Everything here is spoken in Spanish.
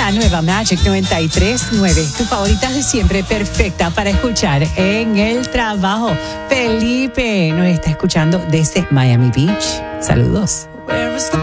la nueva Magic 93.9. Tu favorita de siempre, perfecta para escuchar en el trabajo. Felipe nos está escuchando desde Miami Beach. Saludos.